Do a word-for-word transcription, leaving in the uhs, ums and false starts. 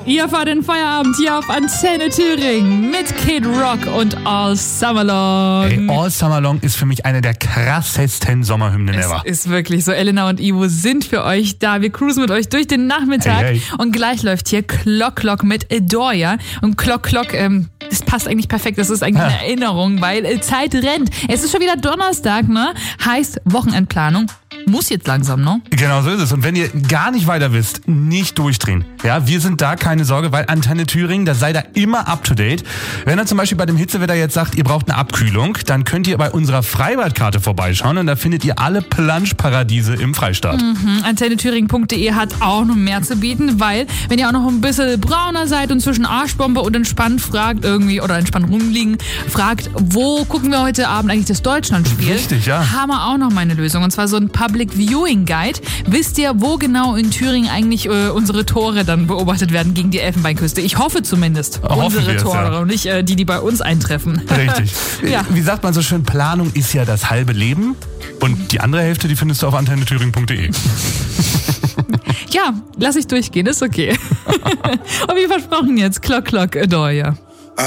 Ihr fahrt den Feierabend hier auf Antenne Thüringen mit Kid Rock und All Summer Long. Hey, All Summer Long ist für mich eine der krassesten Sommerhymnen es ever. Ist wirklich so. Elena und Ivo sind für euch da. Wir cruisen mit euch durch den Nachmittag. Hey, hey. Und gleich läuft hier Clock Clock mit Adore Ya. Und Clock Clock, ähm, das passt eigentlich perfekt. Das ist eigentlich eine Erinnerung, weil äh, Zeit rennt. Es ist schon wieder Donnerstag, ne? Heißt Wochenendplanung. Muss jetzt langsam, ne? Genau so ist es. Und wenn ihr gar nicht weiter wisst, nicht durchdrehen. Ja, wir sind da, keine Sorge, weil Antenne Thüringen, da seid ihr immer up to date. Wenn ihr zum Beispiel bei dem Hitzewetter jetzt sagt, ihr braucht eine Abkühlung, dann könnt ihr bei unserer Freibadkarte vorbeischauen und da findet ihr alle Planschparadiese im Freistaat. Mhm. antenne thüringen punkt de hat auch noch mehr zu bieten, weil wenn ihr auch noch ein bisschen brauner seid und zwischen Arschbombe und entspannt fragt irgendwie oder entspannt rumliegen, fragt, wo gucken wir heute Abend eigentlich das Deutschlandspiel? Richtig, ja. Haben wir auch noch mal eine Lösung und zwar so ein Public Viewing Guide. Wisst ihr, wo genau in Thüringen eigentlich äh, unsere Tore dann beobachtet werden gegen die Elfenbeinküste? Ich hoffe zumindest. Hoffen unsere wir es, Tore ja. und nicht äh, die, die bei uns eintreffen. Richtig. Ja. Wie sagt man so schön, Planung ist ja das halbe Leben und die andere Hälfte, die findest du auf antenne thüringen punkt de. Ja, lass ich durchgehen, ist okay. Und wie versprochen jetzt, Clock Clock Adore Ya.